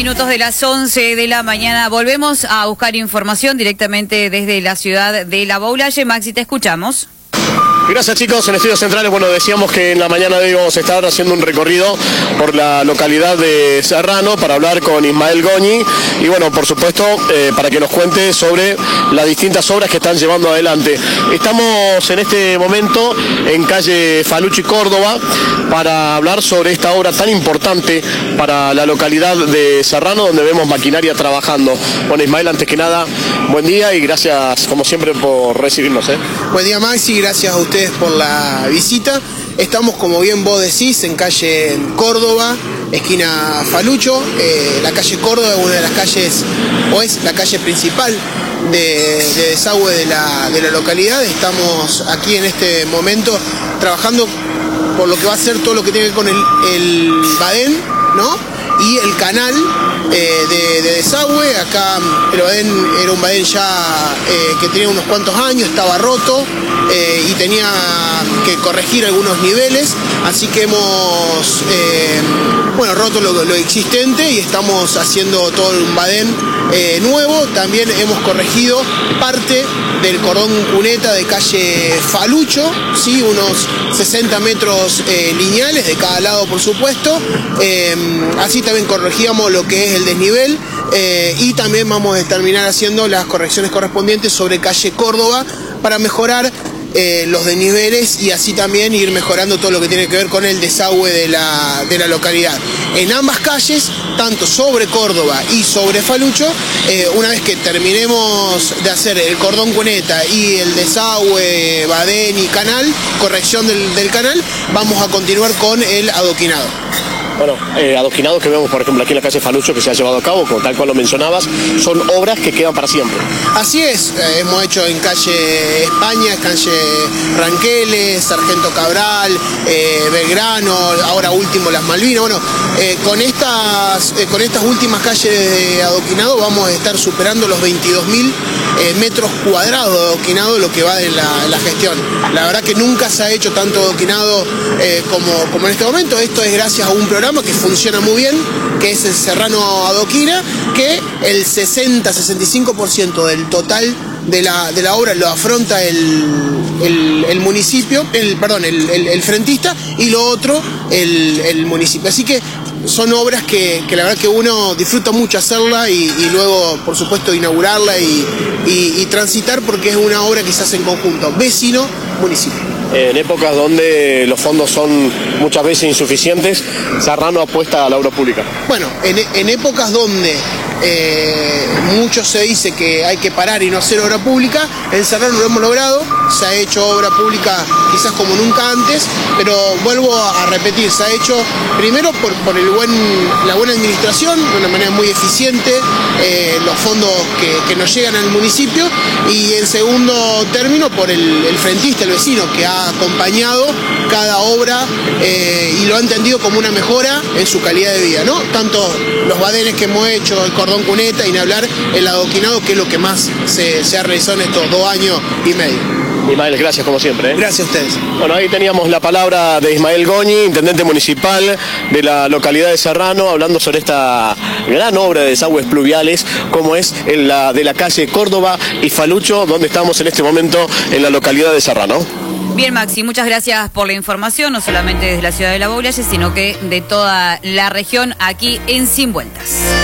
Minutos de las 11 de la mañana. Volvemos a buscar información directamente desde la ciudad de La Boulaye. Maxi, te escuchamos. Gracias, chicos. En Estudios Centrales, bueno, decíamos que en la mañana de hoy vamos a estar haciendo un recorrido por la localidad de Serrano para hablar con Ismael Goñi y, bueno, por supuesto, para que nos cuente sobre las distintas obras que están llevando adelante. Estamos en este momento en calle Falucho y Córdoba para hablar sobre esta obra tan importante para la localidad de Serrano, donde vemos maquinaria trabajando. Bueno, Ismael, antes que nada, buen día y gracias, como siempre, por recibirnos. Buen día, Maxi, gracias a ustedes por la visita. Estamos, como bien vos decís, en calle Córdoba, esquina Falucho. La calle Córdoba es una de las calles, o es la calle principal de desagüe de la localidad. Estamos aquí en este momento trabajando por lo que va a ser todo lo que tiene que ver con el badén, ¿no? Y el canal de desagüe. Acá el badén era un badén ya que tenía unos cuantos años, estaba roto y tenía que corregir algunos niveles, así que hemos roto lo existente y estamos haciendo todo un badén nuevo. También hemos corregido parte del cordón cuneta de calle Falucho, ¿sí? Unos 60 metros lineales de cada lado, por supuesto. Así también corregíamos lo que es el desnivel y también vamos a terminar haciendo las correcciones correspondientes sobre calle Córdoba para mejorar los desniveles y así también ir mejorando todo lo que tiene que ver con el desagüe de la localidad. En ambas calles, tanto sobre Córdoba y sobre Falucho, una vez que terminemos de hacer el cordón cuneta y el desagüe, badén y canal, corrección del canal, vamos a continuar con el adoquinado. Bueno, adoquinados que vemos, por ejemplo, aquí en la calle Falucho, que se ha llevado a cabo, como tal cual lo mencionabas, son obras que quedan para siempre. Así es, hemos hecho en calle España, calle Ranqueles, Sargento Cabral, Belgrano, ahora último Las Malvinas. Bueno, con estas últimas calles de adoquinado vamos a estar superando los 22.000 metros cuadrados de adoquinado, lo que va de la gestión. La verdad que nunca se ha hecho tanto adoquinado como en este momento. Esto es gracias a un programa que funciona muy bien, que es el Serrano Adoquina, que el 60-65% del total de la obra lo afronta el municipio, el frentista, y lo otro el municipio. Así que son obras que la verdad que uno disfruta mucho hacerla y luego, por supuesto, inaugurarla y transitar, porque es una obra que se hace en conjunto, vecino-municipio. En épocas donde los fondos son muchas veces insuficientes, Serrano apuesta a la obra pública. Bueno, en épocas donde mucho se dice que hay que parar y no hacer obra pública, en Serrano lo hemos logrado. Se ha hecho obra pública quizás como nunca antes, pero vuelvo a repetir, se ha hecho primero por la buena administración, de una manera muy eficiente, los fondos que nos llegan al municipio, y en segundo término por el frentista, el vecino, que ha acompañado cada obra y lo ha entendido como una mejora en su calidad de vida, ¿no? Tanto los badenes que hemos hecho, el cordón cuneta, y ni hablar el adoquinado, que es lo que más se ha realizado en estos 2 años y medio. Ismael, gracias como siempre. Gracias a ustedes. Bueno, ahí teníamos la palabra de Ismael Goñi, intendente municipal de la localidad de Serrano, hablando sobre esta gran obra de desagües pluviales, como es la de la calle Córdoba y Falucho, donde estamos en este momento en la localidad de Serrano. Bien, Maxi, muchas gracias por la información, no solamente desde la ciudad de La Boulaye, sino que de toda la región aquí en Sin Vueltas.